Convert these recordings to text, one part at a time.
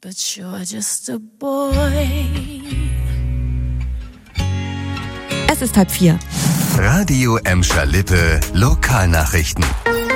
but you're just a boy. Es ist 3:30. Radio Emscher-Lippe Lokalnachrichten.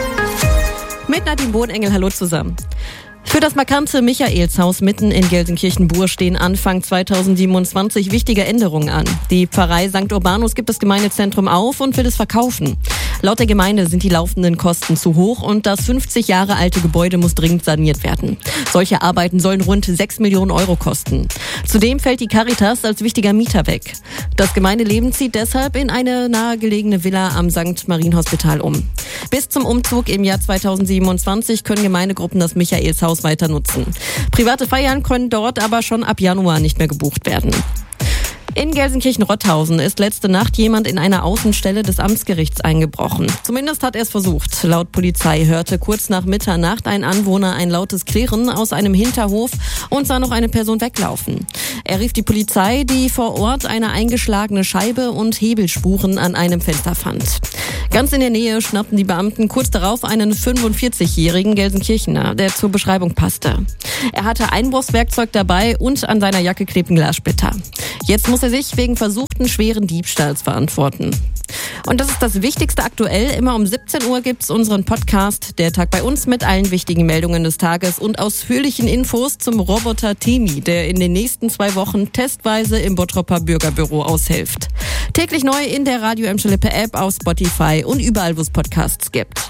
Mit Nadine Bodenengel, hallo zusammen. Für das markante Michaelshaus mitten in Gelsenkirchen-Bur stehen Anfang 2027 wichtige Änderungen an. Die Pfarrei St. Urbanus gibt das Gemeindezentrum auf und will es verkaufen. Laut der Gemeinde sind die laufenden Kosten zu hoch und das 50 Jahre alte Gebäude muss dringend saniert werden. Solche Arbeiten sollen rund 6 Millionen Euro kosten. Zudem fällt die Caritas als wichtiger Mieter weg. Das Gemeindeleben zieht deshalb in eine nahegelegene Villa am St. Marienhospital um. Bis zum Umzug im Jahr 2027 können Gemeindegruppen das Michaelshaus weiter nutzen. Private Feiern können dort aber schon ab Januar nicht mehr gebucht werden. In Gelsenkirchen-Rotthausen ist letzte Nacht jemand in einer Außenstelle des Amtsgerichts eingebrochen. Zumindest hat er es versucht. Laut Polizei hörte kurz nach Mitternacht ein Anwohner ein lautes Klirren aus einem Hinterhof und sah noch eine Person weglaufen. Er rief die Polizei, die vor Ort eine eingeschlagene Scheibe und Hebelspuren an einem Fenster fand. Ganz in der Nähe schnappten die Beamten kurz darauf einen 45-jährigen Gelsenkirchener, der zur Beschreibung passte. Er hatte Einbruchswerkzeug dabei und an seiner Jacke klebten Glassplitter. Jetzt muss er sich wegen versuchten schweren Diebstahls verantworten. Und das ist das Wichtigste aktuell. Immer um 17 Uhr gibt's unseren Podcast Der Tag bei uns mit allen wichtigen Meldungen des Tages und ausführlichen Infos zum Roboter Temi, der in den nächsten 2 Wochen testweise im Bottroper Bürgerbüro aushilft. Täglich neu in der Radio Emscher-Lippe App, auf Spotify und überall, wo es Podcasts gibt.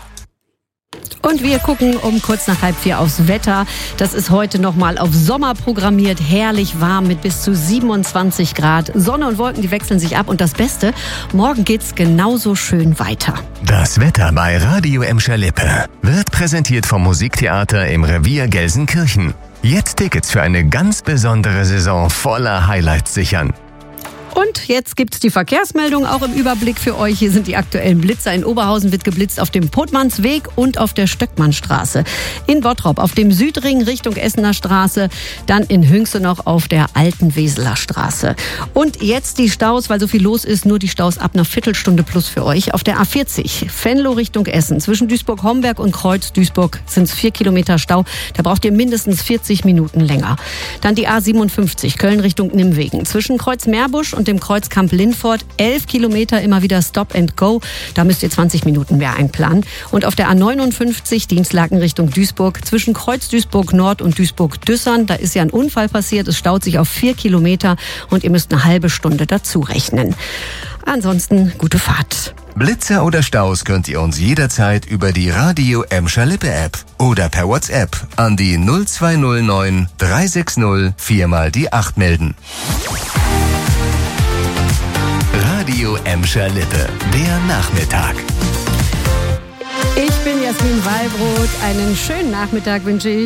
Und wir gucken um kurz nach 3:30 aufs Wetter. Das ist heute nochmal auf Sommer programmiert. Herrlich warm mit bis zu 27 Grad. Sonne und Wolken, die wechseln sich ab. Und das Beste, morgen geht's genauso schön weiter. Das Wetter bei Radio Emscher-Lippe wird präsentiert vom Musiktheater im Revier Gelsenkirchen. Jetzt Tickets für eine ganz besondere Saison voller Highlights sichern. Und jetzt gibt's die Verkehrsmeldung auch im Überblick für euch. Hier sind die aktuellen Blitzer. In Oberhausen wird geblitzt auf dem Potmannsweg und auf der Stöckmannstraße. In Bottrop auf dem Südring Richtung Essener Straße. Dann in Hünxe noch auf der Alten Weseler Straße. Und jetzt die Staus, weil so viel los ist. Nur die Staus ab einer Viertelstunde plus für euch. Auf der A40 Venlo Richtung Essen. Zwischen Duisburg-Homberg und Kreuz-Duisburg sind es 4 Kilometer Stau. Da braucht ihr mindestens 40 Minuten länger. Dann die A57 Köln Richtung Nimwegen. Zwischen Kreuz-Meerbusch und dem Kreuzkamp Lindfort 11 Kilometer immer wieder Stop and Go. Da müsst ihr 20 Minuten mehr einplanen. Und auf der A59 Dienstlaken Richtung Duisburg zwischen Kreuz Duisburg Nord und Duisburg-Düssern. Da ist ja ein Unfall passiert. Es staut sich auf 4 Kilometer und ihr müsst eine halbe Stunde dazu rechnen. Ansonsten gute Fahrt. Blitzer oder Staus könnt ihr uns jederzeit über die Radio Emscher-Lippe App oder per WhatsApp an die 0209 360 4x8 melden. Radio Emscher-Lippe, der Nachmittag. Ich bin Jasmin Wallbrot. Einen schönen Nachmittag wünsche ich.